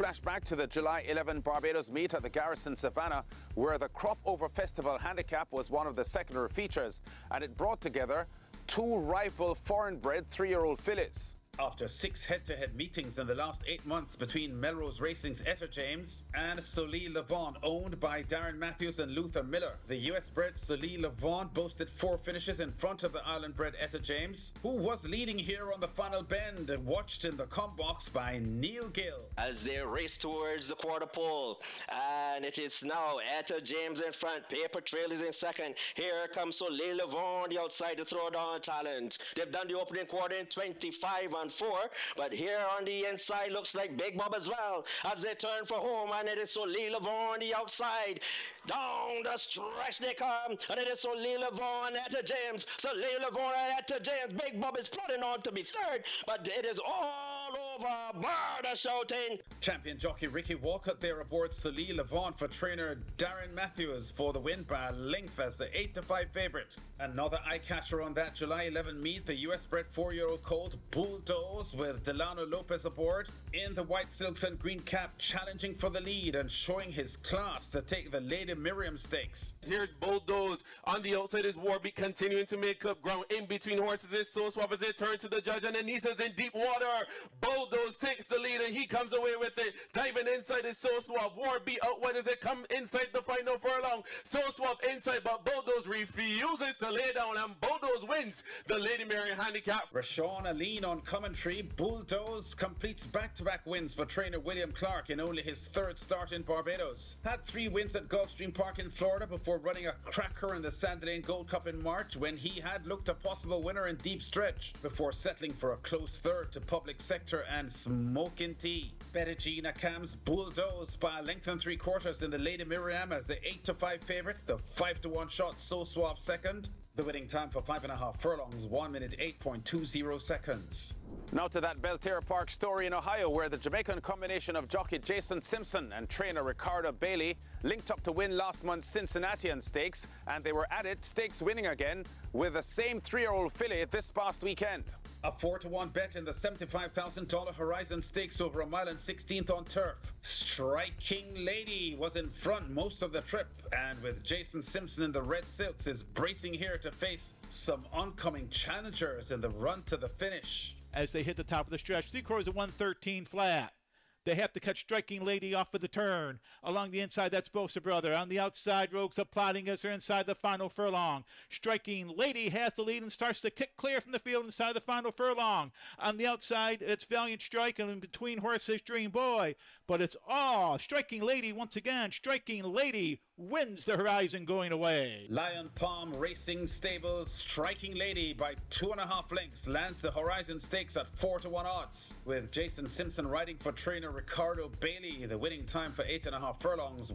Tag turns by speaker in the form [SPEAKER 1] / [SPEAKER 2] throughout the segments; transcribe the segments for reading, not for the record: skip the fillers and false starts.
[SPEAKER 1] flash back to the July 11 Barbados meet at the Garrison Savannah, where the Crop Over Festival Handicap was one of the secondary features, and it brought together two rival foreign-bred 3-year-old fillies.
[SPEAKER 2] After 6 head-to-head meetings in the last 8 months between Melrose Racing's Etta James and Soleil Levant, owned by Darren Matthews and Luther Miller, the US-bred Soleil Levant boasted 4 finishes in front of the island-bred Etta James, who was leading here on the final bend and watched in the come box by Neil Gill.
[SPEAKER 3] As they race towards the quarter pole, and it is now Etta James in front, Paper Trail is in second. Here comes Soleil Levant on the outside to throw down talent. They've done the opening quarter in 25-4, but here on the inside looks like Big Bob as well as they turn for home, and it is Soleil Levant on the outside. Down the stretch they come, and it is Soleil Levant and Etta James. Soleil Levant and Etta James. Big Bob is plodding on to be third, but it is all over. Bird shouting.
[SPEAKER 2] Champion jockey Ricky Walcott there aboard Soleil Levant for trainer Darren Matthews for the win by a length as the 8-5 favourite. Another eye-catcher on that July 11 meet, the US-bred 4-year-old colt Bulldoze with Delano Lopez aboard in the white silks and green cap, challenging for the lead and showing his class to take the Lady Miriam Stakes.
[SPEAKER 4] Here's Bulldoze on the outside is Warbeat continuing to make up ground in between horses. Is So Swap as they turn to the judge, and Anissa's in deep water. Bulldoze takes the lead and he comes away with it. Diving inside is So Swap. Warbeat out wide as they come inside the final furlong. So Swap inside, but Bulldoze refuses to lay down, and Bulldoze wins the Lady Miriam Handicap.
[SPEAKER 2] Rashawn Aline on commentary. Bulldoze completes back-to-back wins for trainer William Clark in only his 3rd start in Barbados. Had 3 wins at Gulfstream Park in Florida before running a cracker in the Sandilands Gold Cup in March, when he had looked a possible winner in deep stretch before settling for a close 3rd to Public Sector and Smoking Tea. Bettigina Cam's Bulldoze by a length and 3/4 in the Lady Miriam as the 8-5 favourite, the 5-1 shot So Swap second. The winning time for 5.5 furlongs, 1 minute 8.20 seconds.
[SPEAKER 1] Now to that Belterra Park story in Ohio, where the Jamaican combination of jockey Jason Simpson and trainer Ricardo Bailey linked up to win last month's Cincinnatian Stakes, and they were at it, stakes winning again, with the same 3-year-old filly this past weekend.
[SPEAKER 2] A 4-1 bet in the $75,000 Horizon Stakes over 1 mile and 16th on turf. Striking Lady was in front most of the trip, and with Jason Simpson in the red silks is bracing here to face some oncoming challengers in the run to the finish.
[SPEAKER 5] As they hit the top of the stretch, 3/4 at 113 flat. They have to catch Striking Lady off of the turn. Along the inside, that's Bosa Brother. On the outside, Rogues Applauding as they're inside the final furlong. Striking Lady has the lead and starts to kick clear from the field inside the final furlong. On the outside, it's Valiant Strike, and in between horses, Dream Boy. But it's all Striking Lady once again. Striking Lady wins the Horizon going away.
[SPEAKER 2] Lion Palm Racing Stables Striking Lady by 2.5 lengths lands the Horizon Stakes at 4-1 odds, with Jason Simpson riding for trainer Ricardo Bailey. The winning time for 8.5 furlongs,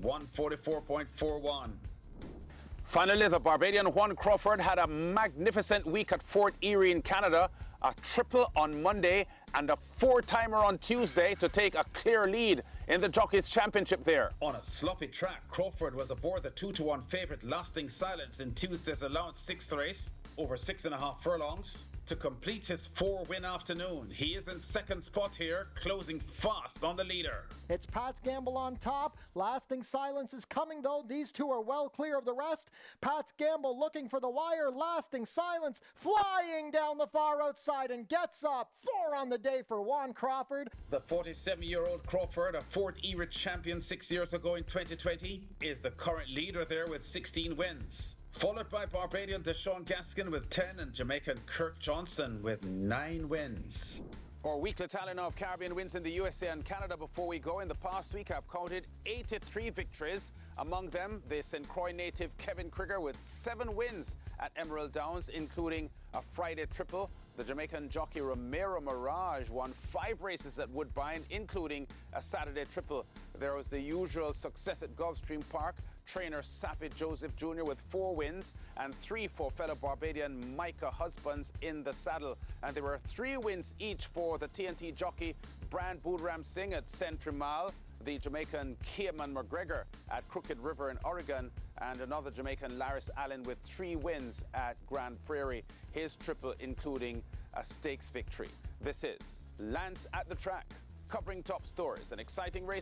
[SPEAKER 2] 1:44.41.
[SPEAKER 1] Finally, the Barbadian Juan Crawford had a magnificent week at Fort Erie in Canada, a triple on Monday and a 4-timer on Tuesday to take a clear lead in the Jockeys Championship there.
[SPEAKER 2] On a sloppy track, Crawford was aboard the 2-1 favourite Lasting Silence in Tuesday's allowance 6th race over 6.5 furlongs. To complete his 4-win afternoon, he is in second spot here, closing fast on the leader.
[SPEAKER 6] It's Pat's Gamble on top. Lasting Silence is coming, though. These two are well clear of the rest. Pat's Gamble looking for the wire. Lasting Silence flying down the far outside and gets up. 4 on the day for Juan Crawford.
[SPEAKER 2] The 47-year-old Crawford, a Fort Erie champion 6 years ago in 2020, is the current leader there with 16 wins. Followed by Barbadian Deshaun Gaskin with 10 and Jamaican Kirk Johnson with 9 wins.
[SPEAKER 1] Our weekly tally now of Caribbean wins in the USA and Canada before we go. In the past week, I've counted 83 victories. Among them, the St. Croix native Kevin Krieger with 7 wins at Emerald Downs, including a Friday triple. The Jamaican jockey Romero Mirage won 5 races at Woodbine, including a Saturday triple. There was the usual success at Gulfstream Park. Trainer Safi Joseph Jr. with 4 wins and 3 for fellow Barbadian Micah Husbands in the saddle. And there were 3 wins each for the TNT jockey Brand Boodram Singh at Century Mile, the Jamaican Keaman McGregor at Crooked River in Oregon, and another Jamaican Laris Allen with 3 wins at Grand Prairie, his triple including a stakes victory. This is Lance at the Track, covering top stories and exciting races.